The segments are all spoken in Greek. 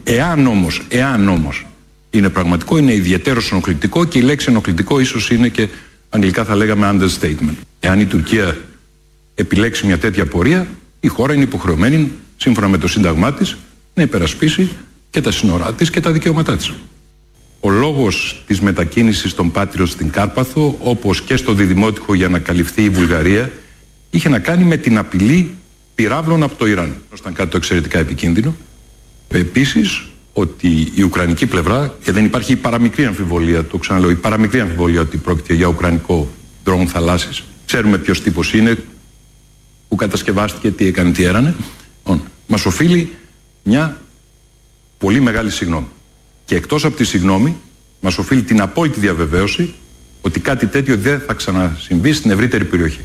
Εάν όμως είναι πραγματικό, είναι ιδιαίτερος ενοχλητικό, και η λέξη ενοχλητικό ίσως είναι και αγγλικά θα λέγαμε understatement. Εάν η Τουρκία επιλέξει μια τέτοια πορεία, η χώρα είναι υποχρεωμένη, σύμφωνα με το Σύνταγμά της, να υπερασπίσει και τα σύνορά της και τα δικαιώματά της. Ο λόγος της μετακίνησης των Patriot στην Κάρπαθο, όπως και στο Διδημότυχο για να καλυφθεί η Βουλγαρία, είχε να κάνει με την απειλή πυράβλων από το Ιράν. Ήταν κάτι το εξαιρετικά επικίνδυνο. Επίσης, ότι η ουκρανική πλευρά, και δεν υπάρχει η παραμικρή αμφιβολία, το ξαναλέω, η παραμικρή αμφιβολία ότι πρόκειται για ουκρανικό drone θαλάσσης. Ξέρουμε ποιος τύπος είναι, που κατασκευάστηκε, τι έκανε, τι έρανε. Μας οφείλει μια πολύ μεγάλη συγγνώμη. Και εκτός από τη συγγνώμη, μας οφείλει την απόλυτη διαβεβαίωση ότι κάτι τέτοιο δεν θα ξανασυμβεί στην ευρύτερη περιοχή.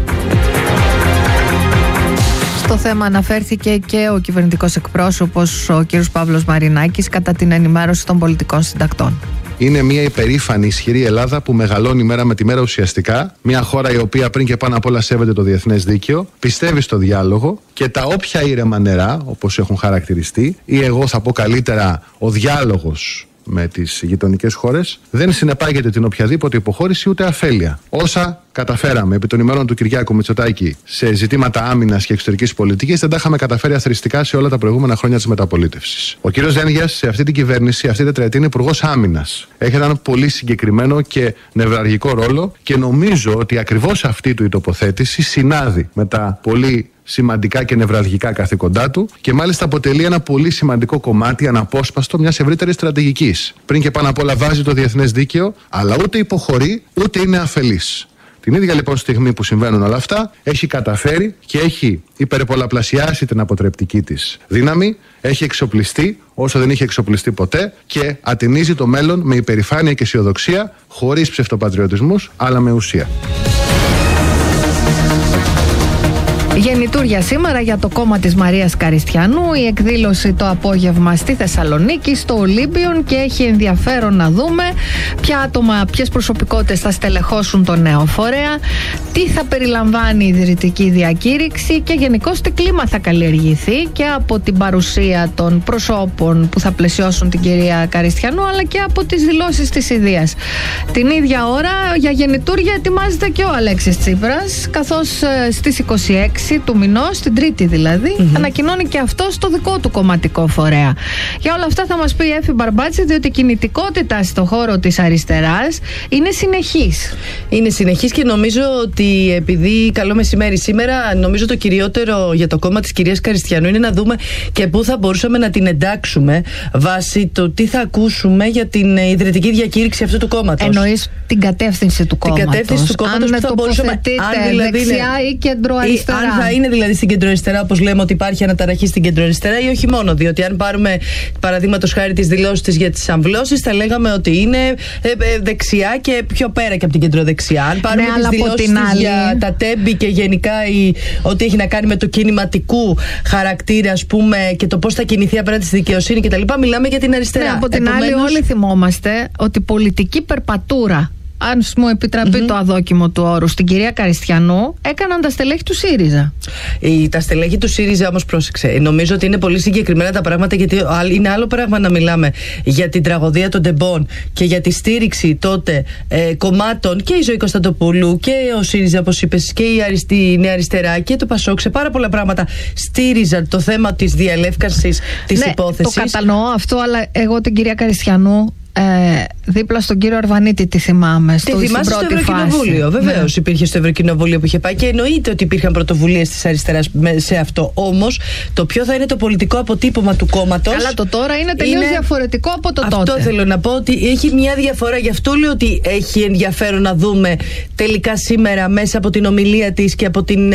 Στο θέμα αναφέρθηκε και ο κυβερνητικός εκπρόσωπος, ο κ. Παύλος Μαρινάκης, κατά την ενημέρωση των πολιτικών συντακτών. Είναι μια υπερήφανη, ισχυρή Ελλάδα που μεγαλώνει μέρα με τη μέρα ουσιαστικά. Μια χώρα η οποία πριν και πάνω απ' όλα σέβεται το διεθνές δίκαιο, πιστεύει στο διάλογο και τα όποια ήρεμα νερά, όπως έχουν χαρακτηριστεί, ή εγώ θα πω καλύτερα, ο διάλογος με τις γειτονικές χώρες, δεν συνεπάγεται την οποιαδήποτε υποχώρηση ούτε αφέλεια. Όσα καταφέραμε επί των ημερών του Κυριάκου Μητσοτάκη σε ζητήματα άμυνας και εξωτερικής πολιτικής, δεν τα είχαμε καταφέρει αθροιστικά σε όλα τα προηγούμενα χρόνια της μεταπολίτευσης. Ο κύριος Δένδιας σε αυτή την κυβέρνηση, αυτή την τετραετία, είναι υπουργός άμυνας. Έχει έναν πολύ συγκεκριμένο και νευραλγικό ρόλο και νομίζω ότι ακριβώς αυτή του η τοποθέτηση συνάδει με τα πολύ σημαντικά και νευραλγικά καθήκοντά του και μάλιστα αποτελεί ένα πολύ σημαντικό κομμάτι, αναπόσπαστο μιας ευρύτερης στρατηγικής. Πριν και πάνω απ' όλα βάζει το διεθνές δίκαιο, αλλά ούτε υποχωρεί ούτε είναι αφελής. Την ίδια λοιπόν στιγμή που συμβαίνουν όλα αυτά, έχει καταφέρει και έχει υπερπολαπλασιάσει την αποτρεπτική της δύναμη, έχει εξοπλιστεί όσο δεν είχε εξοπλιστεί ποτέ και ατενίζει το μέλλον με υπερηφάνεια και αισιοδοξία, χωρίς ψευτοπατριωτισμούς, αλλά με ουσία. Γεννητούρια σήμερα για το κόμμα της Μαρίας Καριστιανού, η εκδήλωση το απόγευμα στη Θεσσαλονίκη, στο Ολύμπιον, και έχει ενδιαφέρον να δούμε ποια άτομα, ποιες προσωπικότητες θα στελεχώσουν το νέο φορέα, τι θα περιλαμβάνει η ιδρυτική διακήρυξη και γενικώς τι κλίμα θα καλλιεργηθεί και από την παρουσία των προσώπων που θα πλαισιώσουν την κυρία Καριστιανού, αλλά και από τις δηλώσεις της ιδείας. Την ίδια ώρα για γεννητούρια ετοιμάζεται και ο Αλέξης Τσίπρας, καθώς στις 26 του μηνός, την Τρίτη δηλαδή, ανακοινώνει και αυτό το δικό του κομματικό φορέα. Για όλα αυτά θα μας πει η Έφη Μπαρμπάτση, διότι η κινητικότητα στο χώρο της αριστεράς είναι συνεχής. Είναι συνεχής και νομίζω ότι, επειδή καλό μεσημέρι σήμερα, νομίζω το κυριότερο για το κόμμα της κυρίας Καριστιανού είναι να δούμε και πού θα μπορούσαμε να την εντάξουμε βάσει το τι θα ακούσουμε για την ιδρυτική διακήρυξη αυτού του κόμματος. Εννοείς την κατεύθυνση του κόμματος. Την κατεύθυνση του κόμματος που θα μπορούσαμε, αν δηλαδή δεξιά ή κεντροαριστερά. Αν θα είναι δηλαδή στην κεντροαριστερά, όπως λέμε ότι υπάρχει αναταραχή στην κεντροαριστερά, ή όχι μόνο. Διότι αν πάρουμε παραδείγματος χάρη τις δηλώσεις της για τις αμβλώσεις, θα λέγαμε ότι είναι δεξιά και πιο πέρα και από την κεντροδεξιά. Αν πάρουμε τις δηλώσεις της για τα τέμπη και γενικά ό,τι έχει να κάνει με το κινηματικού χαρακτήρα, ας πούμε, και το πώς θα κινηθεί απέναντι στη δικαιοσύνη κτλ., μιλάμε για την αριστερά. Ναι, από την άλλη, όλοι θυμόμαστε ότι πολιτική περπατούρα, αν μου επιτραπεί το αδόκιμο του όρου, στην κυρία Καριστιανού, έκαναν τα στελέχη του ΣΥΡΙΖΑ. Τα στελέχη του ΣΥΡΙΖΑ όμως, πρόσεξε, νομίζω ότι είναι πολύ συγκεκριμένα τα πράγματα, γιατί είναι άλλο πράγμα να μιλάμε για την τραγωδία των τεμπών και για τη στήριξη τότε κομμάτων, και η Ζωή Κωνσταντοπούλου και ο ΣΥΡΙΖΑ, όπως είπες, και η Νέα Αριστερά και το ΠΑΣΟΚ, σε πάρα πολλά πράγματα στήριζαν το θέμα της διαλεύκανσης της υπόθεσης. Το κατανοώ αυτό, αλλά εγώ την κυρία Καριστιανού δίπλα στον κύριο Αρβανίτη τη θυμάμαι. Τη θυμάσαι στο Ευρωκοινοβούλιο. Βεβαίως υπήρχε στο Ευρωκοινοβούλιο που είχε πάει και εννοείται ότι υπήρχαν πρωτοβουλίες της αριστεράς σε αυτό. Όμως το ποιο θα είναι το πολιτικό αποτύπωμα του κόμματος. Καλά, το τώρα είναι τελείως διαφορετικό από το τότε. Αυτό θέλω να πω, ότι έχει μια διαφορά. Γι' αυτό λέω ότι έχει ενδιαφέρον να δούμε τελικά σήμερα μέσα από την ομιλία της και από την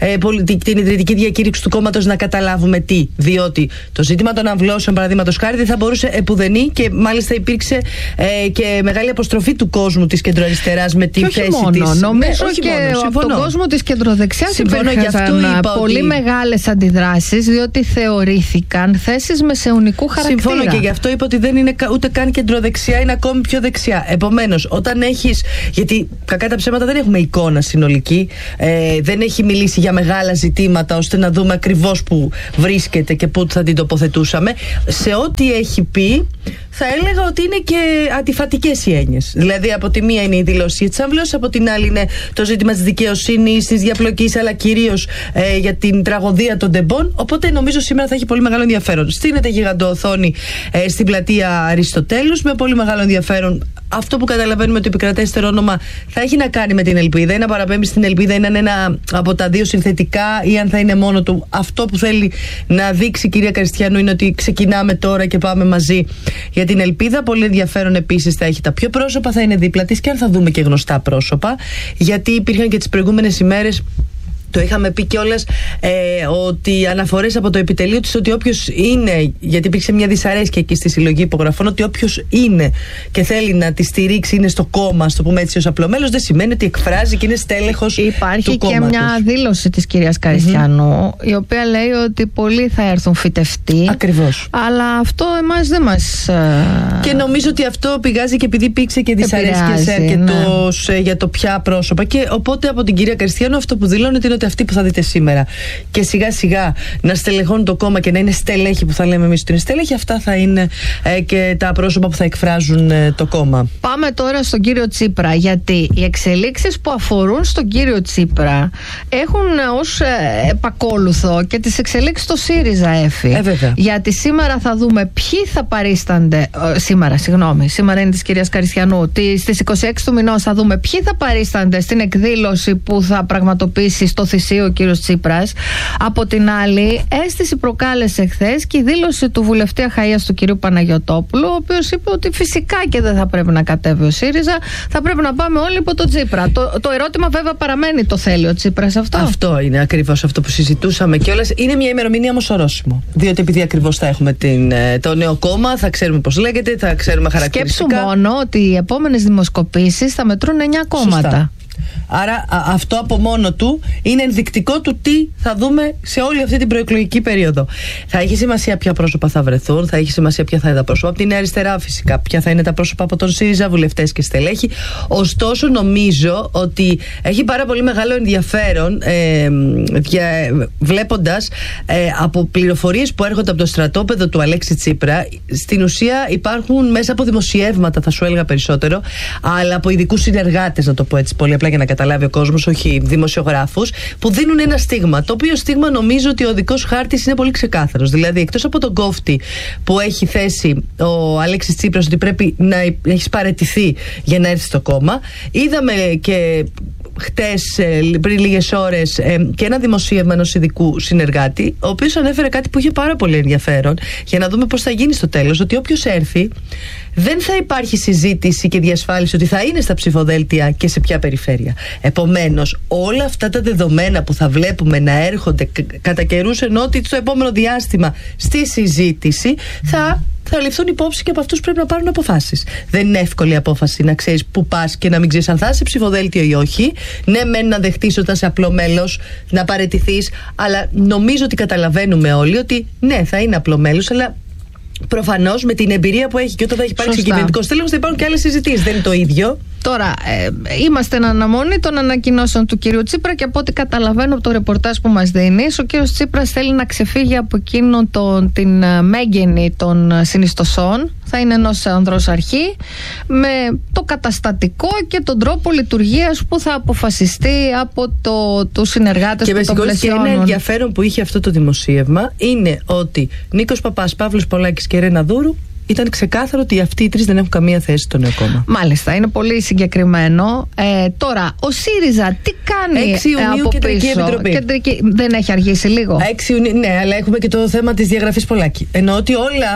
ιδρυτική διακήρυξη του κόμματος να καταλάβουμε τι. Διότι το ζήτημα των αμβλώσεων, παραδείγματος χάρη, δεν θα μπορούσε επουδενή, και μάλιστα υπήρξε υπήρξε και μεγάλη αποστροφή του κόσμου της κεντροαριστεράς με την θέση της. Νομίζω και από τον κόσμο της κεντροδεξιάς υπήρχαν πολύ μεγάλες αντιδράσεις, διότι θεωρήθηκαν θέσεις μεσαιωνικού χαρακτήρα. Συμφωνώ, και γι' αυτό είπα ότι δεν είναι ούτε καν κεντροδεξιά, είναι ακόμη πιο δεξιά. Επομένως, όταν έχεις. Γιατί κακά τα ψέματα δεν έχουμε εικόνα συνολική, δεν έχει μιλήσει για μεγάλα ζητήματα ώστε να δούμε ακριβώς που βρίσκεται και πού θα την τοποθετούσαμε. Σε ό,τι έχει πει, θα έλεγα ότι είναι και αντιφατικές οι έννοιες. Δηλαδή, από τη μία είναι η δήλωση για τις αμβλώσεις, από την άλλη είναι το ζήτημα της δικαιοσύνης, της διαπλοκής, αλλά κυρίως για την τραγωδία των τεμπών. Οπότε νομίζω σήμερα θα έχει πολύ μεγάλο ενδιαφέρον. Στείνεται γιγαντοοθόνη στην πλατεία Αριστοτέλους με πολύ μεγάλο ενδιαφέρον. Αυτό που καταλαβαίνουμε ότι επικρατέστερο όνομα θα έχει να κάνει με την ελπίδα, ή να παραπέμπει στην ελπίδα, ή να είναι ένα από τα δύο συνθετικά, ή αν θα είναι μόνο του. Αυτό που θέλει να δείξει η κυρία Καριστιανού είναι ότι ξεκινάμε τώρα και πάμε μαζί για την ελπίδα. Πολύ ενδιαφέρον επίσης θα έχει τα πιο πρόσωπα, θα είναι δίπλα της, και αν θα δούμε και γνωστά πρόσωπα, γιατί υπήρχαν και τις προηγούμενες ημέρες. Το είχαμε πει κιόλας ότι αναφορές από το επιτελείο της ότι όποιος είναι, γιατί υπήρξε μια δυσαρέσκεια εκεί στη συλλογή υπογραφών, ότι όποιος είναι και θέλει να τη στηρίξει, είναι στο κόμμα, ας το πούμε έτσι, ως απλό μέλος, δεν σημαίνει ότι εκφράζει και είναι στέλεχος του κόμματος. Υπάρχει και μια δήλωση της κυρίας Καριστιανού, η οποία λέει ότι πολλοί θα έρθουν φυτευτοί. Ακριβώς. Αλλά αυτό εμάς δεν μας. Και νομίζω ότι αυτό πηγάζει και επειδή υπήρξε και δυσαρέσκεια σε αρκετούς για το ποια πρόσωπα. Και οπότε από την κυρία Καριστιανού αυτό που δηλώνεται είναι ότι αυτοί που θα δείτε σήμερα και σιγά σιγά να στελεχώνουν το κόμμα και να είναι στελέχη, που θα λέμε εμείς ότι είναι στελέχη, αυτά θα είναι και τα πρόσωπα που θα εκφράζουν το κόμμα. Πάμε τώρα στον κύριο Τσίπρα, γιατί οι εξελίξεις που αφορούν στον κύριο Τσίπρα έχουν ως επακόλουθο και τις εξελίξεις στο ΣΥΡΙΖΑ, Έφη. Γιατί σήμερα θα δούμε ποιοι θα παρίστανται. Σήμερα είναι της κυρίας Καριστιανού. Στις 26 του μηνός θα δούμε ποιοι θα παρίστανται στην εκδήλωση που θα πραγματοποιήσει στο Θησίο ο κύριος Τσίπρας. Από την άλλη, αίσθηση προκάλεσε χθες και η δήλωση του βουλευτή Αχαΐας του κυρίου Παναγιωτόπουλου, ο οποίος είπε ότι φυσικά και δεν θα πρέπει να κατέβει ο ΣΥΡΙΖΑ, θα πρέπει να πάμε όλοι υπό τον Τσίπρα. Το ερώτημα βέβαια παραμένει, το θέλει ο Τσίπρας αυτό? Αυτό είναι ακριβώς αυτό που συζητούσαμε κιόλας. Είναι μια ημερομηνία όμως ορόσημο. Διότι επειδή ακριβώς θα έχουμε το νέο κόμμα, θα ξέρουμε πώς λέγεται, θα ξέρουμε χαρακτηριστικά. Σκέψου μόνο ότι οι επόμενες δημοσκοπήσεις θα μετρούν 9 κόμματα. Σωστά. Άρα αυτό από μόνο του είναι ενδεικτικό του τι θα δούμε σε όλη αυτή την προεκλογική περίοδο. Θα έχει σημασία ποια πρόσωπα θα βρεθούν, θα έχει σημασία ποια θα είναι τα πρόσωπα από την αριστερά, φυσικά, ποια θα είναι τα πρόσωπα από τον ΣΥΡΙΖΑ, βουλευτές και στελέχη. Ωστόσο, νομίζω ότι έχει πάρα πολύ μεγάλο ενδιαφέρον βλέποντας από πληροφορίες που έρχονται από το στρατόπεδο του Αλέξη Τσίπρα. Στην ουσία υπάρχουν μέσα από δημοσιεύματα, θα σου έλεγα περισσότερο, αλλά από ειδικούς συνεργάτες, να το πω έτσι πολύ απλά για να καταλάβει ο κόσμος, όχι δημοσιογράφους, που δίνουν ένα στίγμα. Το οποίο στίγμα νομίζω ότι ο οδικός χάρτης είναι πολύ ξεκάθαρος. Δηλαδή, εκτός από τον κόφτη που έχει θέσει ο Αλέξης Τσίπρας ότι πρέπει να έχεις παραιτηθεί για να έρθει στο κόμμα, είδαμε και χτες, πριν λίγες ώρες, και ένα δημοσίευμα ενός ειδικού συνεργάτη, ο οποίος ανέφερε κάτι που είχε πάρα πολύ ενδιαφέρον, για να δούμε πώς θα γίνει στο τέλος, ότι όποιος έρθει δεν θα υπάρχει συζήτηση και διασφάλιση ότι θα είναι στα ψηφοδέλτια και σε ποια περιφέρεια. Επομένως, όλα αυτά τα δεδομένα που θα βλέπουμε να έρχονται κατά καιρούς, ενώ ότι στο επόμενο διάστημα στη συζήτηση θα ληφθούν υπόψη και από αυτούς πρέπει να πάρουν αποφάσεις. Δεν είναι εύκολη απόφαση να ξέρεις πού πας και να μην ξέρεις αν θα είσαι ψηφοδέλτιο ή όχι. Ναι, μεν να δεχτείς όταν είσαι απλό μέλος, να παραιτηθείς, αλλά νομίζω ότι καταλαβαίνουμε όλοι ότι ναι, θα είναι απλό μέλος, αλλά προφανώς με την εμπειρία που έχει και όταν θα έχει πάρει σε κυβερνητικό στέλεχος θα υπάρχουν και άλλες συζητήσεις. Δεν είναι το ίδιο. Τώρα, είμαστε εν αναμονή των ανακοινώσεων του κυρίου Τσίπρα και από ό,τι καταλαβαίνω από το ρεπορτάζ που μας δίνεις, ο κύριος Τσίπρας θέλει να ξεφύγει από εκείνον την μέγενη των συνιστοσών. Θα είναι ενός ανδρός αρχή με το καταστατικό και τον τρόπο λειτουργίας που θα αποφασιστεί από τους συνεργάτες που το πλαισιώνουν. Και ένα ενδιαφέρον που είχε αυτό το δημοσίευμα είναι ότι Νίκος Παπάς, Παύλος Πολάκης και Ρένα Δούρου ήταν ξεκάθαρο ότι αυτοί οι τρεις δεν έχουν καμία θέση στο νέο κόμμα. Μάλιστα, είναι πολύ συγκεκριμένο. Τώρα, ο 쓰ριζα τι κάνει 6 Ιουνίου από Κεντρική πίσω? Επιτροπή. Δεν έχει αργήσει λίγο? 6 Ιουνίου, ναι, αλλά έχουμε και το θέμα της διαγραφής Πολάκη. Ενώ ότι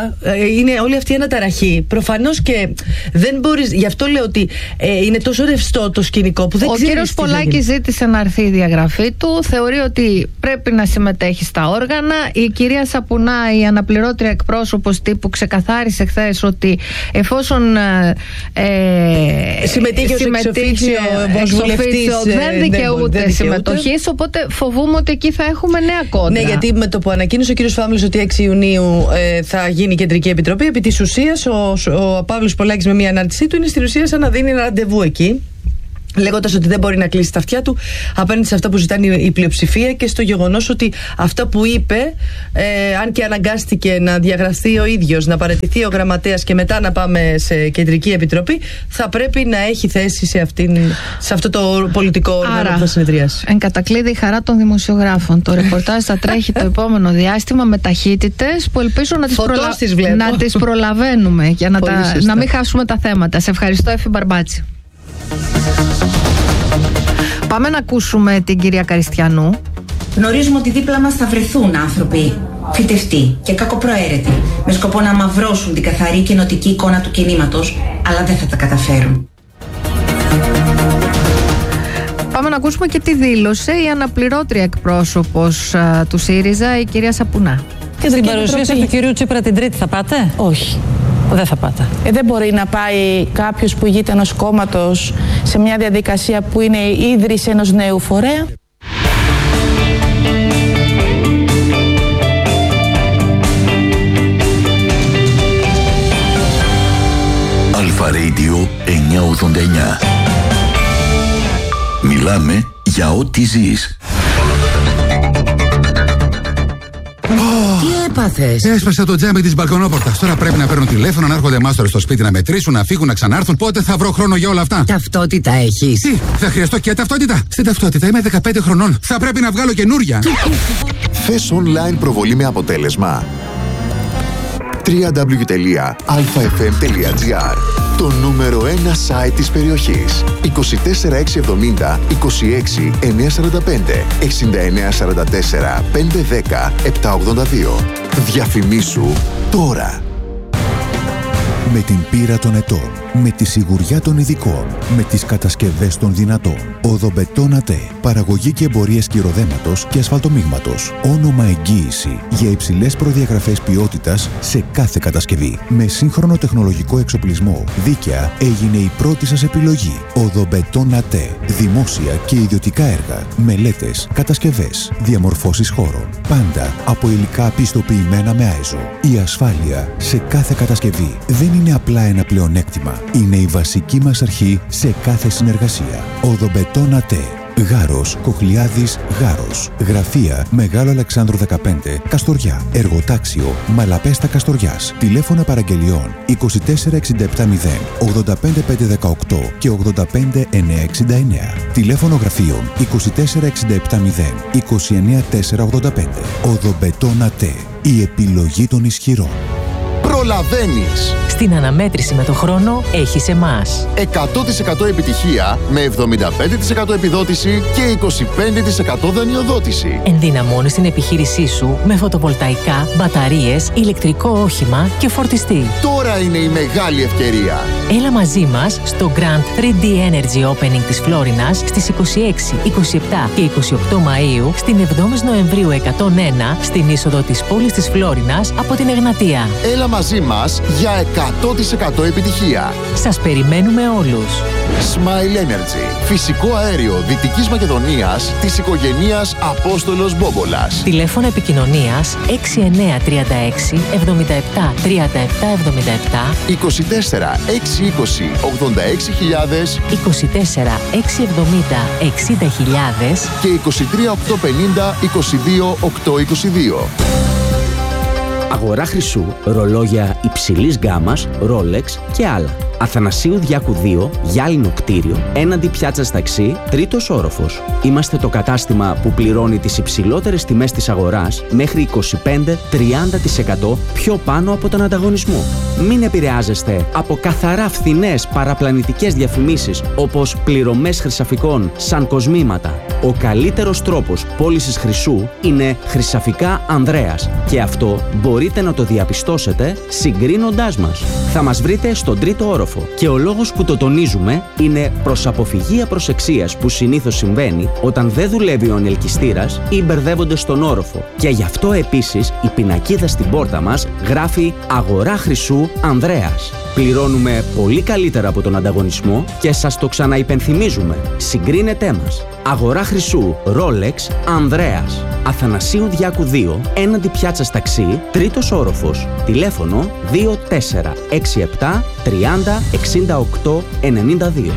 είναι όλη αυτή η αναταραχή. Προφανώς και δεν μπορείς. Γι' αυτό λέω ότι είναι τόσο ρευστό το σκηνικό που δεν ξέρεις. Ο κύριος Πολάκης ζήτησε να έρθει η διαγραφή του. Θεωρεί ότι πρέπει να συμμετέχει στα όργανα. Η κυρία Σαπουνά, η αναπληρώτρια εκπρόσωπος τύπου, ξεκαθάρισε εχθές ότι εφόσον συμμετείχε ως εξοφίτσιο δεν δικαιούται συμμετοχής, οπότε φοβούμαι ότι εκεί θα έχουμε νέα κόντρα. Ναι, γιατί με το που ανακοίνωσε ο κ. Φάμλης ότι 6 Ιουνίου θα γίνει η Κεντρική Επιτροπή, επί της ουσίας ο Παύλος Πολάκης με μια ανάρτησή του είναι στην ουσία σαν να δίνει ένα ραντεβού εκεί, λέγοντας ότι δεν μπορεί να κλείσει τα αυτιά του απέναντι σε αυτά που ζητάνε η πλειοψηφία και στο γεγονός ότι αυτά που είπε, αν και αναγκάστηκε να διαγραφεί ο ίδιος, να παραιτηθεί ο γραμματέας και μετά να πάμε σε Κεντρική Επιτροπή, θα πρέπει να έχει θέση σε αυτό το πολιτικό όργανο που θα συνεδριάσει. Εν κατακλείδη η χαρά των δημοσιογράφων. Το ρεπορτάζ θα τρέχει το επόμενο διάστημα με ταχύτητες που ελπίζω να τις προλαβαίνουμε για να μην χάσουμε τα θέματα. Σε ευχαριστώ, Εφη Μπαρμπάτση. Πάμε να ακούσουμε την κυρία Καριστιανού. Γνωρίζουμε ότι δίπλα μας θα βρεθούν άνθρωποι φυτευτοί και κακοπροαίρετοι με σκοπό να αμαυρώσουν την καθαρή και ενωτική εικόνα του κινήματος, αλλά δεν θα τα καταφέρουν. Πάμε να ακούσουμε και τι δήλωσε η αναπληρώτρια εκπρόσωπος του ΣΥΡΙΖΑ, η κυρία Σαπουνά. Και στην παρουσίαση του κυρίου Τσίπρα την Τρίτη θα πάτε? Όχι. Δεν θα πάτε. Δεν μπορεί να πάει κάποιος που ηγείται ενός κόμματος σε μια διαδικασία που είναι η ίδρυση ενός νέου φορέα. Αλφα Radio 989. Μιλάμε για ό,τι ζεις. Τι έπαθες? Έσπασα το τζάμι της μπαλκονόπορτας. Τώρα πρέπει να παίρνουν τηλέφωνο, να έρχονται μάστορες στο σπίτι να μετρήσουν, να φύγουν, να ξανάρθουν. Πότε θα βρω χρόνο για όλα αυτά? Ταυτότητα έχεις? Τι, θα χρειαστώ και ταυτότητα? Στην ταυτότητα είμαι 15 χρονών. Θα πρέπει να βγάλω καινούρια. Θες online προβολή με αποτέλεσμα? www.alfafm.gr. Το νούμερο 1 site της περιοχής. 24670 26 945 6944 510 782. Διαφημίσου τώρα. Με την πείρα των ετών, με τη σιγουριά των ειδικών, με τις κατασκευές των δυνατών. Οδομπετόν ΑΤΕ. Παραγωγή και εμπορίες κυροδέματος και ασφαλτομίγματος. Όνομα εγγύηση για υψηλές προδιαγραφές ποιότητας σε κάθε κατασκευή. Με σύγχρονο τεχνολογικό εξοπλισμό, δίκαια έγινε η πρώτη σας επιλογή. Οδομπετόν ΑΤΕ. Δημόσια και ιδιωτικά έργα, μελέτες, κατασκευές, διαμορφώσεις χώρων. Πάντα από υλικά πιστοποιημένα με ΆΙΖΟ. Η ασφάλεια σε κάθε κατασκευή δεν είναι απλά ένα πλεονέκτημα. Είναι η βασική μας αρχή σε κάθε συνεργασία. Οδομπετόν ΑΤΕ. Γάρος, Κοχλιάδης, Γάρος. Γραφεία Μεγάλο Αλεξάνδρου 15, Καστοριά. Εργοτάξιο Μαλαπέστα Καστοριάς. Τηλέφωνα παραγγελιών 24670 85518 και 85969. Τηλέφωνο γραφείων 24670 29485. Οδομπετόν ΑΤΕ. Η επιλογή των ισχυρών. Προλαβαίνεις! Στην αναμέτρηση με το χρόνο έχεις εμάς. 100% επιτυχία με 75% επιδότηση και 25% δανειοδότηση. Ενδυναμώνεις την επιχείρησή σου με φωτοβολταϊκά, μπαταρίες, ηλεκτρικό όχημα και φορτιστή. Τώρα είναι η μεγάλη ευκαιρία. Έλα μαζί μας στο Grand 3D Energy Opening της Φλόρινας στις 26, 27 και 28 Μαΐου, στην 7η Νοεμβρίου 101, στην είσοδο της πόλης της Φλόρινας από την Εγνατία. Έλα μαζί μας για 100% επιτυχία. Σας περιμένουμε όλους. Smile Energy. Φυσικό αέριο Δυτικής Μακεδονίας της οικογένειας Απόστολος Μπόμπολας. Τηλέφωνο επικοινωνίας 6936 77 37 77 24 620 86.000 24 670 60.000 και 23 850 22 822. Αγορά χρυσού, ρολόγια υψηλής γκάμας, Rolex και άλλα. Αθανασίου Διάκου 2, γυάλινο κτίριο, έναντι πιάτσας ταξί, τρίτος όροφος. Είμαστε το κατάστημα που πληρώνει τις υψηλότερες τιμές της αγοράς μέχρι 25-30% πιο πάνω από τον ανταγωνισμό. Μην επηρεάζεστε από καθαρά φθηνές παραπλανητικές διαφημίσεις όπως πληρωμές χρυσαφικών σαν κοσμήματα. Ο καλύτερος τρόπος πώλησης χρυσού είναι Χρυσαφικά Ανδρέας και αυτό μπορεί μπορείτε να το διαπιστώσετε συγκρίνοντάς μας. Θα μας βρείτε στον 3ο όροφο και ο λόγος που το τονίζουμε είναι προς αποφυγή απροσεξίας που συνήθως συμβαίνει όταν δεν δουλεύει ο ανελκυστήρας ή μπερδεύονται στον όροφο. Και γι' αυτό επίσης η πινακίδα στην πόρτα μας γράφει «Αγορά χρυσού Ανδρέας». Πληρώνουμε πολύ καλύτερα από τον ανταγωνισμό και σας το ξαναυπενθυμίζουμε. Συγκρίνετέ μας. Αγορά χρυσού Rolex Ανδρέας. Αθανασίου Διάκου 2, έναντι πιάτσας ταξί, 3ος όροφος. Τηλέφωνο 2467 30 68 92.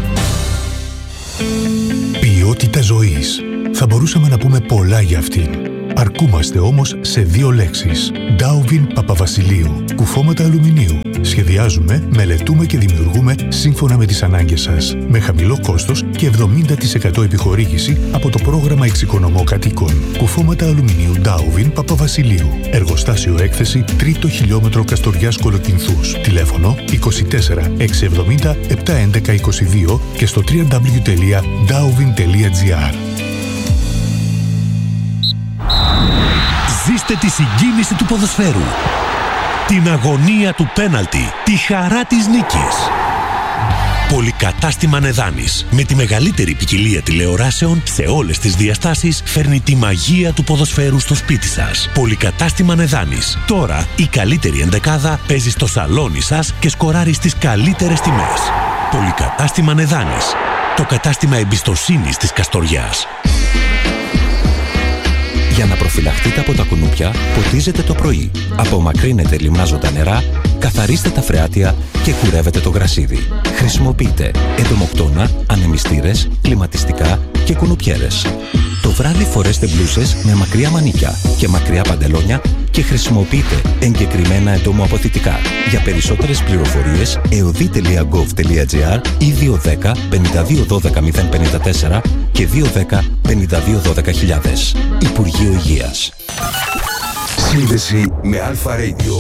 Ποιότητα ζωής. Θα μπορούσαμε να πούμε πολλά για αυτήν. Αρκούμαστε όμως σε 2 λέξεις. Ντάουβιν Παπαβασιλείου. Κουφώματα αλουμινίου. Σχεδιάζουμε, μελετούμε και δημιουργούμε σύμφωνα με τις ανάγκες σας. Με χαμηλό κόστος και 70% επιχορήγηση από το πρόγραμμα Εξοικονομώ Κατοίκων. Κουφώματα αλουμινίου Ντάουβιν Παπαβασιλείου. Εργοστάσιο έκθεση 3ο χιλιόμετρο Καστοριάς Κολοκυνθούς. Τηλέφωνο 24 670 711 22 και στο www.dauvin.gr. Ζήστε τη συγκίνηση του ποδοσφαίρου, την αγωνία του πέναλτι, τη χαρά της νίκης. Πολυκατάστημα Νεδάνης, με τη μεγαλύτερη ποικιλία τηλεοράσεων σε όλες τις διαστάσεις, φέρνει τη μαγεία του ποδοσφαίρου στο σπίτι σας. Πολυκατάστημα Νεδάνης. Τώρα η καλύτερη ενδεκάδα παίζει στο σαλόνι σας και σκοράρει στις καλύτερες τιμές. Πολυκατάστημα Νεδάνης. Το κατάστημα εμπιστοσύνης της Καστοριάς. Για να προφυλαχτείτε από τα κουνούπια, ποτίζετε το πρωί. Απομακρύνετε λιμνάζοντα νερά, καθαρίστε τα φρεάτια και κουρεύετε το γρασίδι. Χρησιμοποιείτε εντομοκτώνα, ανεμιστήρες, κλιματιστικά και κουνουπιέρες. Το βράδυ φορέστε μπλούσες με μακριά μανίκια και μακριά παντελόνια και χρησιμοποιείτε εγκεκριμένα εντομοαποθητικά. Για περισσότερες πληροφορίες, eodi.gov.gr ή 210 52 12 054 και 210 52 12 000. Υπουργείο Υγείας. Σύνδεση με Αλφα Radio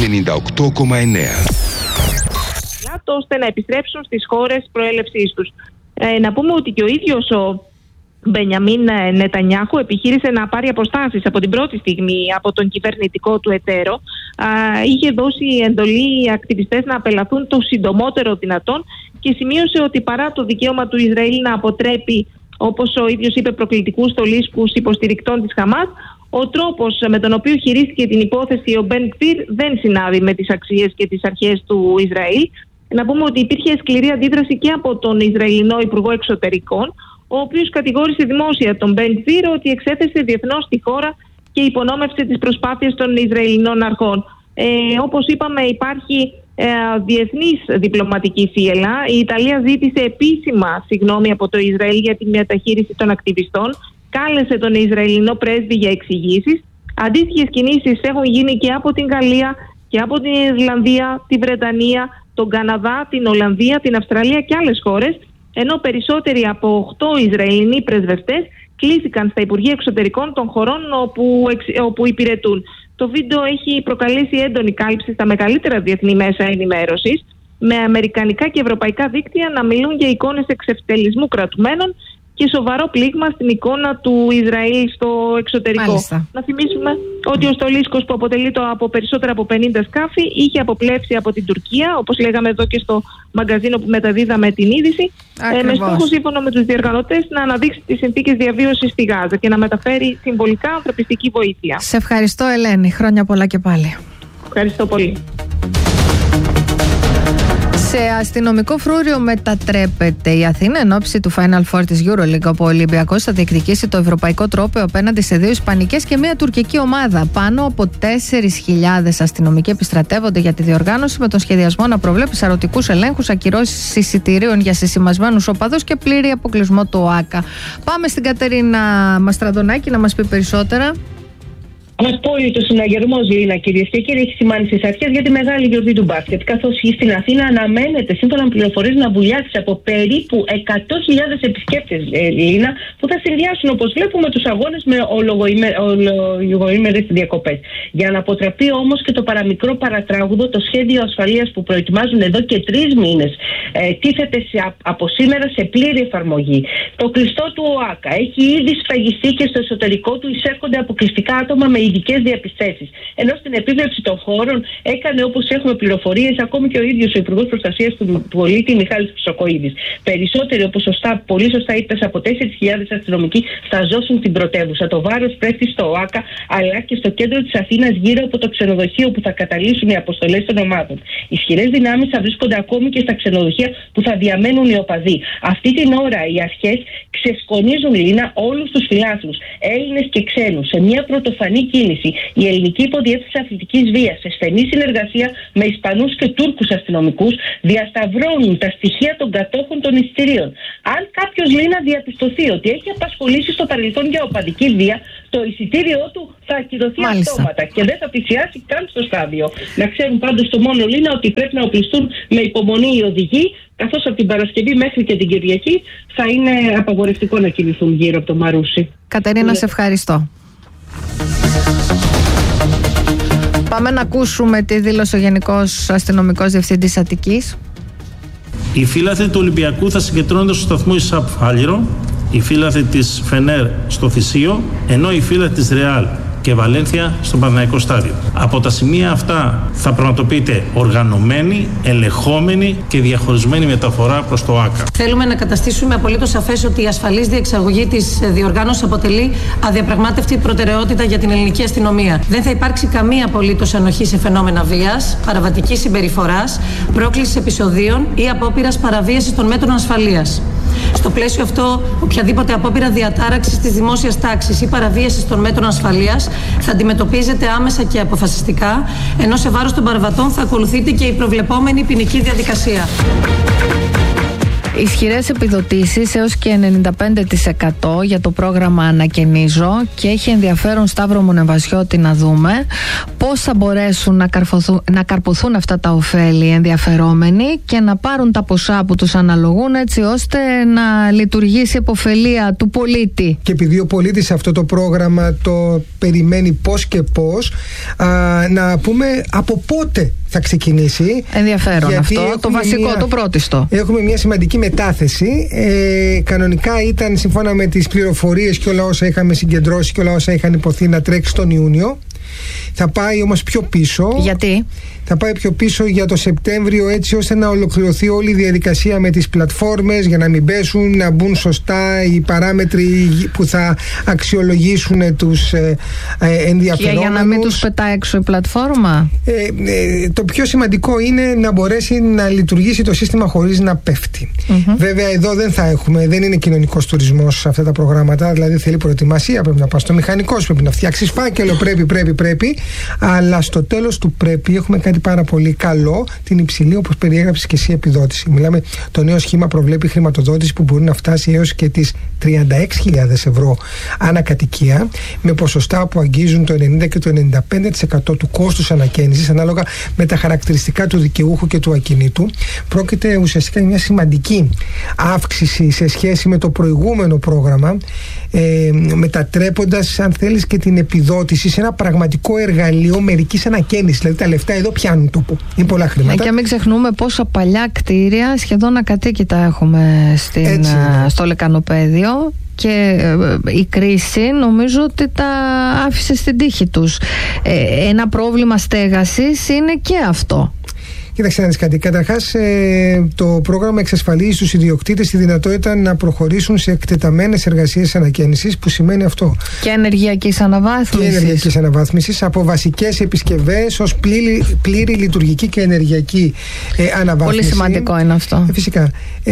98,9. ώστε να επιστρέψουν στις χώρες προέλευσής τους. Να πούμε ότι και ο ίδιος ο Μπενιαμίν Νετανιάχου επιχείρησε να πάρει αποστάσεις από την πρώτη στιγμή από τον κυβερνητικό του εταίρο. Είχε δώσει εντολή οι ακτιβιστές να απελαθούν το συντομότερο δυνατόν και σημείωσε ότι παρά το δικαίωμα του Ισραήλ να αποτρέπει, όπως ο ίδιος είπε, προκλητικούς στολίσκους υποστηρικτών της Χαμάς, ο τρόπος με τον οποίο χειρίστηκε την υπόθεση ο Μπεν Γκβίρ δεν συνάδει με τις αξίες και τις αρχές του Ισραήλ. Να πούμε ότι υπήρχε σκληρή αντίδραση και από τον Ισραηλινό Υπουργό Εξωτερικών, ο οποίος κατηγόρησε δημόσια τον Μπεν Γκβίρ ότι εξέθεσε διεθνώς τη χώρα και υπονόμευσε τις προσπάθειες των Ισραηλινών αρχών. Όπως είπαμε, υπάρχει διεθνής διπλωματική θύελλα. Η Ιταλία ζήτησε επίσημα συγγνώμη από το Ισραήλ για τη μεταχείριση των ακτιβιστών. Κάλεσε τον Ισραηλινό πρέσβη για εξηγήσεις. Αντίστοιχες κινήσεις έχουν γίνει και από την Γαλλία και από την Ιρλανδία, τη Βρετανία, τον Καναδά, την Ολλανδία, την Αυστραλία και άλλες χώρες, ενώ περισσότεροι από 8 Ισραηλινοί πρεσβευτές κλήθηκαν στα Υπουργεία Εξωτερικών των χωρών όπου υπηρετούν. Το βίντεο έχει προκαλέσει έντονη κάλυψη στα μεγαλύτερα διεθνή μέσα ενημέρωσης, με αμερικανικά και ευρωπαϊκά δίκτυα να μιλούν για εικόνες εξευτελισμού κρατουμένων και σοβαρό πλήγμα στην εικόνα του Ισραήλ στο εξωτερικό. Μάλιστα. Να θυμίσουμε ότι ο στολίσκος, που αποτελείται από περισσότερα από 50 σκάφη, είχε αποπλέψει από την Τουρκία, όπως λέγαμε εδώ και στο μαγκαζίνο που μεταδίδαμε την είδηση, με στόχο, σύμφωνα με τους διοργανωτές, να αναδείξει τις συνθήκες διαβίωσης στη Γάζα και να μεταφέρει συμβολικά ανθρωπιστική βοήθεια. Σε ευχαριστώ, Ελένη. Χρόνια πολλά και πάλι. Ευχαριστώ πολύ. Σε αστυνομικό φρούριο μετατρέπεται η Αθήνα εν ώψη του Final Four της EuroLeague, όπου ο Ολυμπιακός θα διεκδικήσει το ευρωπαϊκό τρόπαιο απέναντι σε 2 ισπανικές και 1 τουρκική ομάδα. Πάνω από 4.000 αστυνομικοί επιστρατεύονται για τη διοργάνωση, με τον σχεδιασμό να προβλέπει σαρωτικούς ελέγχους, ακυρώσεις εισιτηρίων για συσημασμένους οπαδούς και πλήρη αποκλεισμό του ΟΑΚΑ. Πάμε στην Κατερίνα Μαστραντονάκη να μας πει περισσότερα. Απόλυτο συναγερμό, Λίνα, κυρίες και κύριοι, έχει σημάνει στις αρχές για τη μεγάλη γιορτή του μπάσκετ. Καθώς στην Αθήνα αναμένεται, σύμφωνα με πληροφορίες, να βουλιάξει από περίπου 100.000 επισκέπτες, Λίνα, που θα συνδυάσουν, όπως βλέπουμε, τους αγώνες με ολογοήμερες διακοπές. Για να αποτραπεί όμως και το παραμικρό παρατράγουδο, το σχέδιο ασφαλείας που προετοιμάζουν εδώ και 3 μήνες τίθεται από σήμερα σε πλήρη εφαρμογή. Το κλειστό του ΟΑΚΑ έχει ήδη σφραγιστεί και στο εσωτερικό του εισέρχονται αποκλειστικά άτομα με ειδικές διαπιστώσεις. Ενώ στην επίβλεψη των χώρων έκανε, όπως έχουμε πληροφορίες, ακόμη και ο ίδιος ο Υπουργός Προστασίας του Πολίτη, Μιχάλης Χρυσοκοΐδης. Περισσότεροι, όπως πολύ σωστά είπες, από 4.000 αστυνομικοί θα ζώσουν την πρωτεύουσα. Το βάρος πέφτει στο ΟΑΚΑ αλλά και στο κέντρο της Αθήνας, γύρω από το ξενοδοχείο που θα καταλύσουν οι αποστολές των ομάδων. Ισχυρές δυνάμεις θα βρίσκονται ακόμη και στα ξενοδοχεία που θα διαμένουν οι οπαδοί. Αυτή την ώρα οι αρχές ξεσκονίζουν, Λίνα, όλους τους φιλάθλους, Έλληνες και ξένους, σε μια πρωτοφανή κίνηση. Η ελληνική υποδιεύθυνση αθλητικής βίας, σε στενή συνεργασία με Ισπανούς και Τούρκους αστυνομικούς, διασταυρώνουν τα στοιχεία των κατόχων των εισιτηρίων. Αν κάποιος, Λίνα, διαπιστωθεί ότι έχει απασχολήσει στο παρελθόν για οπαδική βία, το εισιτήριό του θα ακυρωθεί αυτόματα και δεν θα πλησιάσει καν στο στάδιο. Να ξέρουν πάντως το μόνο, Λίνα, ότι πρέπει να οπλιστούν με υπομονή οι οδηγοί, καθώς από την Παρασκευή μέχρι και την Κυριακή θα είναι απαγορευτικό να κινηθούν γύρω από το Μαρούσι. Κατερίνα, σε ευχαριστώ. Πάμε να ακούσουμε τι δήλωσε ο Γενικός Αστυνομικός Διευθυντής Αττικής. Οι φύλαθλοι του Ολυμπιακού θα συγκεντρώνονται στο σταθμό ΙΣΑΠ Φάληρο, οι φύλαθλοι της Φενέρ στο Θησίο, ενώ οι φύλαθλοι της Ρεάλ και Βαλένθια στο Παναθηναϊκό στάδιο. Από τα σημεία αυτά θα πραγματοποιείται οργανωμένη, ελεγχόμενη και διαχωρισμένη μεταφορά προς το ΆΚΑ. Θέλουμε να καταστήσουμε απολύτως σαφές ότι η ασφαλής διεξαγωγή της διοργάνωσης αποτελεί αδιαπραγμάτευτη προτεραιότητα για την ελληνική αστυνομία. Δεν θα υπάρξει καμία απολύτως ανοχή σε φαινόμενα βίας, παραβατικής συμπεριφοράς, πρόκλησης επεισοδίων ή απόπειρας παραβίασης των μέτρων ασφαλείας. Στο πλαίσιο αυτό, οποιαδήποτε απόπειρα διατάραξης της δημόσιας τάξης ή παραβίασης των μέτρων ασφαλείας θα αντιμετωπίζεται άμεσα και αποφασιστικά, ενώ σε βάρος των παραβατών θα ακολουθείται και η προβλεπόμενη ποινική διαδικασία. Ισχυρές επιδοτήσεις έως και 95% για το πρόγραμμα Ανακαινίζω, και έχει ενδιαφέρον, Σταύρο Μονεβασιώτη, να δούμε πώς θα μπορέσουν να καρποθούν αυτά τα ωφέλη οι ενδιαφερόμενοι και να πάρουν τα ποσά που τους αναλογούν, έτσι ώστε να λειτουργήσει υποφελία του πολίτη. Και επειδή ο πολίτης αυτό το πρόγραμμα το περιμένει πώς και πώς, να πούμε από πότε θα ξεκινήσει. Ενδιαφέρον αυτό, το βασικό, το πρώτιστο. Έχουμε μια σημαντική μετάθεση. Κανονικά ήταν, σύμφωνα με τις πληροφορίες και όλα όσα είχαμε συγκεντρώσει και όλα όσα είχαν υποθεί, να τρέξει τον Ιούνιο. Θα πάει όμως πιο πίσω. Γιατί? Θα πάει πιο πίσω για το Σεπτέμβριο, έτσι ώστε να ολοκληρωθεί όλη η διαδικασία με τις πλατφόρμες, για να μην πέσουν, να μπουν σωστά οι παράμετροι που θα αξιολογήσουν τους ενδιαφερόμενους. Και για να μην τους πετάει έξω η πλατφόρμα. Το πιο σημαντικό είναι να μπορέσει να λειτουργήσει το σύστημα χωρίς να πέφτει. Βέβαια εδώ δεν είναι κοινωνικός τουρισμός αυτά τα προγράμματα, δηλαδή θέλει προετοιμασία, πρέπει να πας στο μηχανικό, πρέπει να φτιάξεις φάκελο, πρέπει, αλλά στο τέλος του πρέπει έχουμε κάτι πάρα πολύ καλό, την υψηλή, όπως περιέγραψες και εσύ, επιδότηση. Μιλάμε, το νέο σχήμα προβλέπει χρηματοδότηση που μπορεί να φτάσει έως και τις 36.000 ευρώ ανά κατοικία, με ποσοστά που αγγίζουν το 90% και το 95% του κόστους ανακαίνησης, ανάλογα με τα χαρακτηριστικά του δικαιούχου και του ακινήτου. Πρόκειται ουσιαστικά για μια σημαντική αύξηση σε σχέση με το προηγούμενο πρόγραμμα, μετατρέποντας, αν θέλεις, και την επιδότηση σε ένα πραγματικό εργαλείο μερικής ανακαίνησης. Δηλαδή τα λεφτά εδώ πιάνουν τόπο. Είναι πολλά χρήματα. Και μην ξεχνούμε πόσα παλιά κτίρια, σχεδόν ακατοίκητα, έχουμε στο λεκανοπαίδιο, και η κρίση νομίζω ότι τα άφησε στην τύχη τους. Ένα πρόβλημα στέγασης είναι και αυτό. Κοίταξε να δεις κάτι. Καταρχάς, το πρόγραμμα εξασφαλίζει στους ιδιοκτήτες τη δυνατότητα να προχωρήσουν σε εκτεταμένες εργασίες ανακαίνησης, που σημαίνει αυτό. Και ενεργειακής αναβάθμισης. Από βασικές επισκευές ως πλήρη λειτουργική και ενεργειακή αναβάθμιση. Πολύ σημαντικό είναι αυτό. Φυσικά.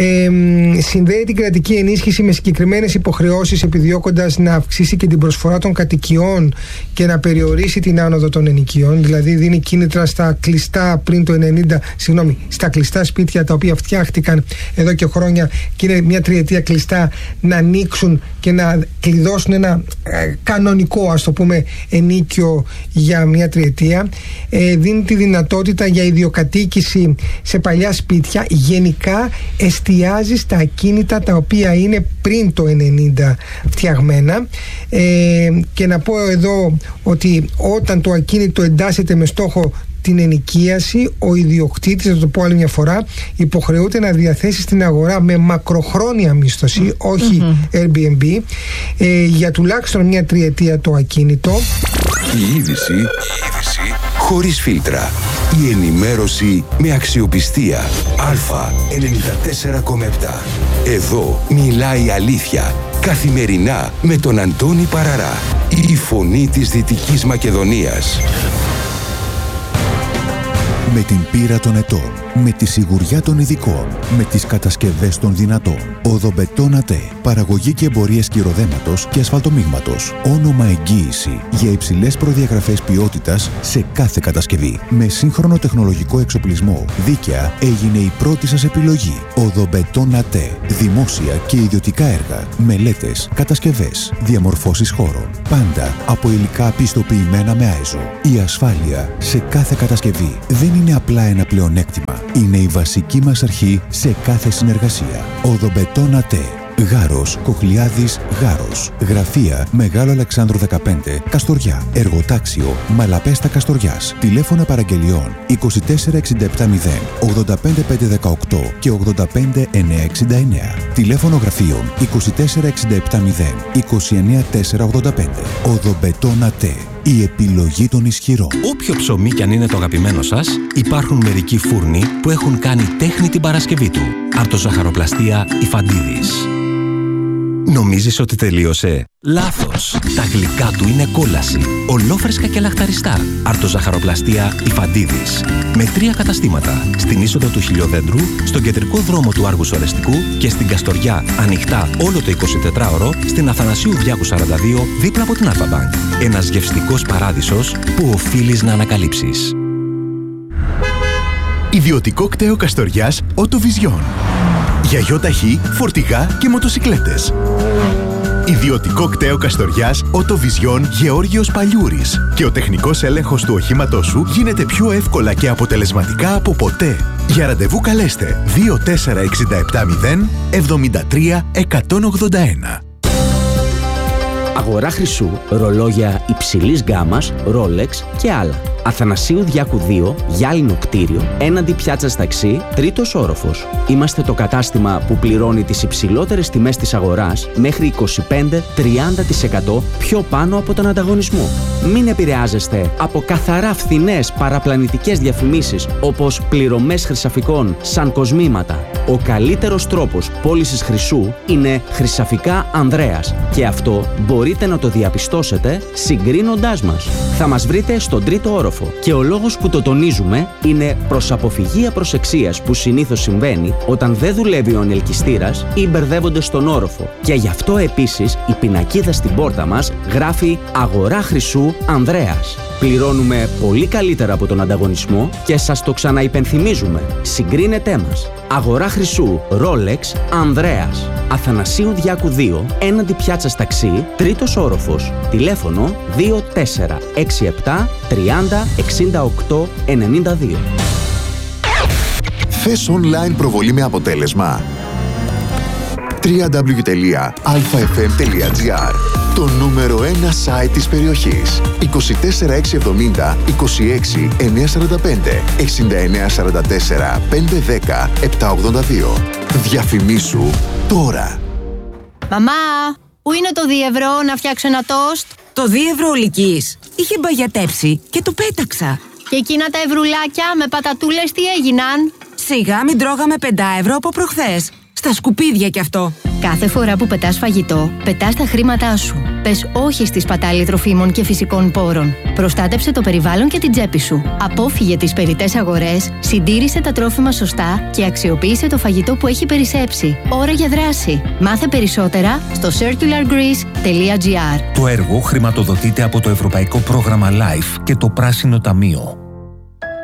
Συνδέει την κρατική ενίσχυση με συγκεκριμένες υποχρεώσεις, επιδιώκοντας να αυξήσει και την προσφορά των κατοικιών και να περιορίσει την άνοδο των ενοικιών. Δηλαδή, δίνει κίνητρα στα κλειστά πριν το 90. Στα κλειστά σπίτια τα οποία φτιάχτηκαν εδώ και χρόνια και είναι μια τριετία κλειστά, να ανοίξουν και να κλειδώσουν ένα κανονικό, ας το πούμε, ενίκιο για μια τριετία. Δίνει τη δυνατότητα για ιδιοκατοίκηση σε παλιά σπίτια. Γενικά εστιάζει στα ακίνητα τα οποία είναι πριν το 90 φτιαγμένα, και να πω εδώ ότι όταν το ακίνητο εντάσσεται με στόχο την ενοικίαση ο ιδιοκτήτης, θα το πω άλλη μια φορά, υποχρεούται να διαθέσει στην αγορά με μακροχρόνια μίσθωση, όχι Airbnb, για τουλάχιστον μια τριετία το ακίνητο. Η είδηση χωρίς φίλτρα. Η ενημέρωση με αξιοπιστία. Α94,7. Εδώ μιλάει η αλήθεια. Καθημερινά με τον Αντώνη Παραρά. Η φωνή της Δυτικής Μακεδονίας. Με την πείρα των ετών, με τη σιγουριά των ειδικών, με τις κατασκευές των δυνατών. Οδομπετόν ΑΤΕ. Παραγωγή και εμπορίες κυροδέματος και ασφαλτομίγματος. Όνομα εγγύηση για υψηλές προδιαγραφές ποιότητας σε κάθε κατασκευή. Με σύγχρονο τεχνολογικό εξοπλισμό. Δίκαια έγινε η πρώτη σας επιλογή. Οδομπετόν ΑΤΕ. Δημόσια και ιδιωτικά έργα. Μελέτες, κατασκευές, διαμορφώσεις χώρων. Πάντα από υλικά πιστοποιημένα με άιζο. Η ασφάλεια σε κάθε κατασκευή δεν είναι απλά ένα πλεονέκτημα. Είναι η βασική μας αρχή σε κάθε συνεργασία. Οδομπετόν ΑΤΕ. Γάρος, Κοχλιάδης, Γάρος. Γραφεία Μεγάλο Αλεξάνδρου 15, Καστοριά. Εργοτάξιο Μαλαπέστα Καστοριάς. Τηλέφωνα παραγγελιών 24670 85518 και 85969. Τηλέφωνο γραφείων 24670 29485. Οδομπετόν ΑΤΕ. Η επιλογή των ισχυρών. Όποιο ψωμί κι αν είναι το αγαπημένο σας, υπάρχουν μερικοί φούρνοι που έχουν κάνει τέχνη την Παρασκευή του. Αρτοζαχαροπλαστεία Ιφαντίδης. Νομίζεις ότι τελείωσε? Λάθος. Τα γλυκά του είναι κόλαση. Ολόφρεσκα και λαχταριστά. Αρτοζαχαροπλαστεία Ιφαντίδης. Με 3 καταστήματα. Στην είσοδο του Χιλιοδέντρου, στον κεντρικό δρόμο του Άργους Ορεστικού και στην Καστοριά, ανοιχτά όλο το 24ωρο, στην Αθανασίου Διάκου 42, δίπλα από την Αλφα-Μπανκ. Ένας γευστικός παράδεισος που οφείλεις να ανακαλύψεις. Ιδιωτικό κτέο Καστοριάς Οτοβιζιόν. Για γιοταχή, φορτηγά και μοτοσικλέτες. Ιδιωτικό κτέο Καστοριάς Οτοβιζιόν Γεώργιος Παλιούρης. Και ο τεχνικός έλεγχος του οχήματός σου γίνεται πιο εύκολα και αποτελεσματικά από ποτέ. Για ραντεβού καλέστε 24670 73 181. Αγορά χρυσού, ρολόγια υψηλής γκάμας, Rolex και άλλα. Αθανασίου Διάκου 2, γυάλινο κτίριο, έναντι πιάτσας ταξί, 3ος όροφος. Είμαστε το κατάστημα που πληρώνει τις υψηλότερες τιμές της αγοράς μέχρι 25-30% πιο πάνω από τον ανταγωνισμό. Μην επηρεάζεστε από καθαρά φθηνές παραπλανητικές διαφημίσεις όπως πληρωμές χρυσαφικών σαν κοσμήματα. Ο καλύτερος τρόπος πώλησης χρυσού είναι Χρυσαφικά Ανδρέας και αυτό μπορείτε να το διαπιστώσετε συγκρίνοντάς μας. Θα μας βρείτε στον 3ο όροφο και ο λόγος που το τονίζουμε είναι προς αποφυγή απροσεξίας που συνήθως συμβαίνει όταν δεν δουλεύει ο ανελκυστήρας ή μπερδεύονται στον όροφο. Και γι' αυτό επίσης η πινακίδα στην πόρτα μας γράφει «Αγορά χρυσού Ανδρέας». Πληρώνουμε πολύ καλύτερα από τον ανταγωνισμό και σας το ξαναυπενθυμίζουμε. Συγκρίνετέ μας. Αγορά χρυσού Rolex Ανδρέας. Αθανασίου Διάκου 2, έναντι πιάτσας ταξί, 3ος όροφος. Τηλέφωνο 2467 30 68 92. Θες online προβολή με αποτέλεσμα? www.alfafm.gr. Το νούμερο 1 site της περιοχής. 24670 26 945 6944 510 782. Διαφημίσου τώρα. Μαμά, πού είναι το 2 ευρώ να φτιάξω ένα τόστ? Το 2 ευρώ Λυκής είχε μπαγιατέψει και το πέταξα. Και εκείνα τα ευρουλάκια με πατατούλες τι έγιναν? Σιγά μην τρώγαμε 5 ευρώ από προχθές. Στα σκουπίδια κι αυτό. Κάθε φορά που πετάς φαγητό, πετάς τα χρήματά σου. Πες όχι στη σπατάλη τροφίμων και φυσικών πόρων. Προστάτεψε το περιβάλλον και την τσέπη σου. Απόφυγε τις περιττές αγορές, συντήρησε τα τρόφιμα σωστά και αξιοποίησε το φαγητό που έχει περισσέψει. Ώρα για δράση. Μάθε περισσότερα στο circulargreece.gr. Το έργο χρηματοδοτείται από το Ευρωπαϊκό Πρόγραμμα LIFE και το Πράσινο Ταμείο.